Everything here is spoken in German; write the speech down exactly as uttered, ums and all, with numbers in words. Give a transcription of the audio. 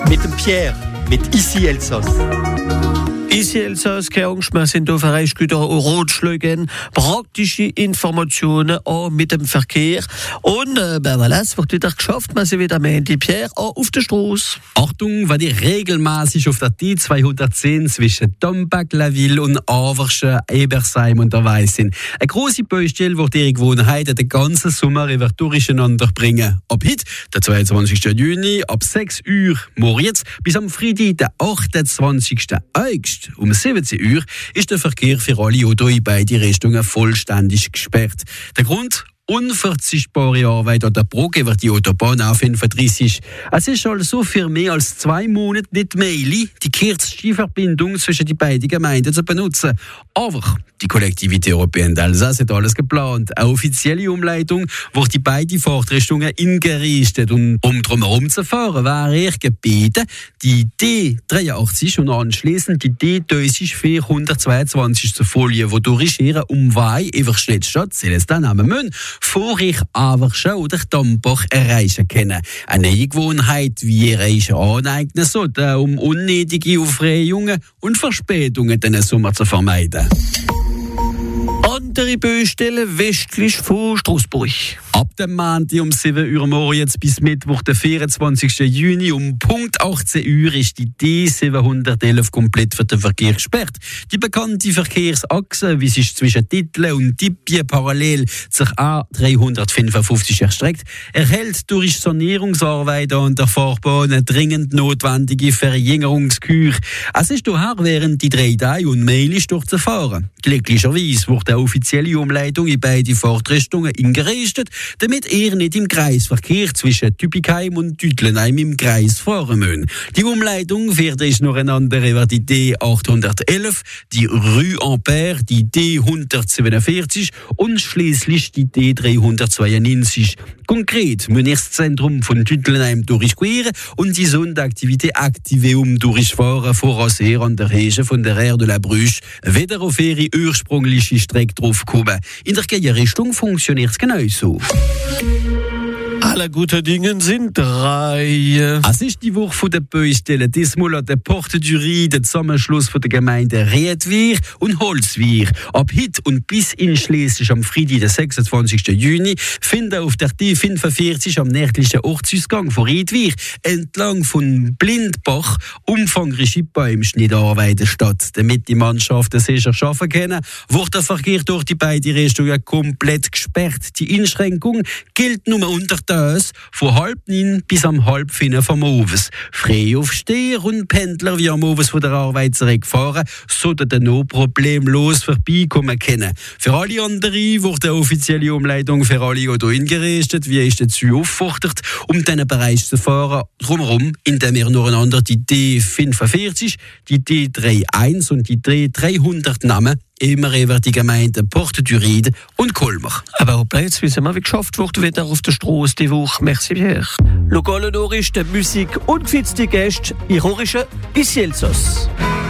mit dem Pierre, mit Ici Elsass. Ici Elsass, keine Angst, wir sind auf Reichsgüter und Rotschlägen, praktische Informationen auch mit dem Verkehr. Und äh, ben voilà, es wird wieder geschafft, wir sind wieder mit die Pierre auch auf der Straße. Achtung, wenn ihr regelmäßig auf der T zweihundertzehn zwischen Dombach-la-Ville und Averschen-Ebersheim unterwegs sind. Eine grosse Baustelle wird ihre Gewohnheiten den ganzen Sommer über durcheinander bringen. Ab heute, der zweiundzwanzigsten Juni, ab sechs Uhr morgens bis am Freitag, der achtundzwanzigsten August um siebzehn Uhr, ist der Verkehr für alle Autos in beide Richtungen vollständig gesperrt. Der Grund? Unverzichtbare Arbeit an der Brücke über die Autobahn A fünfunddreißig. Es ist also für mehr als zwei Monate nicht möglich, die kürzeste Verbindung zwischen die beiden Gemeinden zu benutzen. Aber die Kollektivität Europäenne d'Alsace hat alles geplant. Eine offizielle Umleitung wird die beiden Fahrtrichtungen ingerichtet. Und um drumherum zu fahren, wäre ich gebeten, die D dreiundachtzig und anschließend die D vierhundertzweiundzwanzig zu folgen, wodurch ihre Umweih über Schnittstadt, Celestin nehmen müssen, vor ich Averschen oder Dombach erreichen können. Eine neue Gewohnheit, wie ihr euch aneignen sollt, um unnötige Aufregungen und Verspätungen diesen Sommer zu vermeiden. Andere Baustellen westlich von Straßburg. Ab dem Montag um sieben Uhr morgens bis Mittwoch, den vierundzwanzigsten Juni um Punkt achtzehn Uhr ist die D siebenhundertelf komplett für den Verkehr gesperrt. Die bekannte Verkehrsachse, wie sich zwischen Tittlen und Tippie parallel sich A dreihundertfünfundfünfzig erstreckt, erhält durch Sanierungsarbeiten an der Fahrbahn eine dringend notwendige Verjüngerungskür. Es ist daher während die drei Tage unmöglich durchzufahren. Glücklicherweise wurde eine offizielle Umleitung in beide Fahrtrichtungen eingerichtet, damit ihr nicht im Kreisverkehr zwischen Tübigheim und Dütlenheim im Kreis fahren müsst. Die Umleitung wird es noch einander über die D achthundertelf, die Rue Ampère, die D hundertsiebenundvierzig und schließlich die D dreihundertzweiundneunzig. Konkret müssen das Zentrum von Dütlenheim durchqueren und die Sonderaktivität Activeum durchfahren, voraus her an der Hege von der Aire de la Bruche, wieder auf ihre ursprüngliche Strecke draufkommen. In der Gegenrichtung funktioniert es genauso. Alle guten Dinge sind drei. Es ist die Woche der Baustellen. Diesmal an der Porte du Ried, der Zusammenschluss von der Gemeinden Riedwir und Holzwir. Ab heute und bis einschließlich am Freitag, den sechsundzwanzigsten Juni, finden auf der D fünfundvierzig am nördlichen Ortsausgang von Riedwir entlang von Blindbach umfangreiche Bäumschnittarbeiten statt. Damit die Mannschaften sicher schaffen können, wird der Verkehr durch die beiden Richtungen komplett gesperrt. Die Einschränkung gilt nur unter das von halb neun bis am halb fünf vom Abends. Freiaufsteher und Pendler wie am Abends von der Arbeit zurückfahren, sollten dann noch problemlos vorbeikommen können. Für alle anderen wird eine offizielle Umleitung für alle Autos eingerichtet, wie ist dazu auffordert, um diesen Bereich zu fahren. Drumherum, indem wir nacheinander die D fünfundvierzig, die D einunddreißig und die D dreihundert nehmen, immer über die Gemeinden Porte du Ried und Colmar. Aber auch jetzt wissen wir, wie geschafft wurde wieder auf der Straße die Woche. Merci Pierre. Lokale Nachrichten, Musik und gefitzte Gäste, ironische Ici Elsass.